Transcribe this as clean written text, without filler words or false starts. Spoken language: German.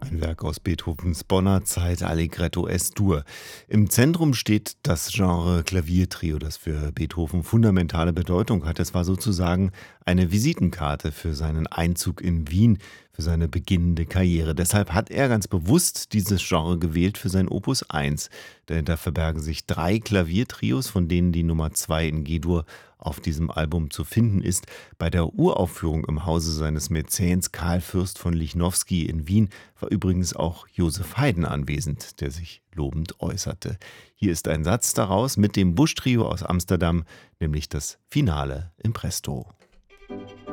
Ein Werk aus Beethovens Bonner Zeit, Allegretto Es-Dur. Im Zentrum steht das Genre Klaviertrio, das für Beethoven fundamentale Bedeutung hat. Es war sozusagen eine Visitenkarte für seinen Einzug in Wien, für seine beginnende Karriere. Deshalb hat er ganz bewusst dieses Genre gewählt für sein Opus 1. Dahinter verbergen sich drei Klaviertrios, von denen die Nummer 2 in G-Dur auf diesem Album zu finden ist. Bei der Uraufführung im Hause seines Mäzens Karl Fürst von Lichnowsky in Wien war übrigens auch Joseph Haydn anwesend, der sich lobend äußerte. Hier ist ein Satz daraus mit dem Busch-Trio aus Amsterdam, nämlich das Finale im Presto.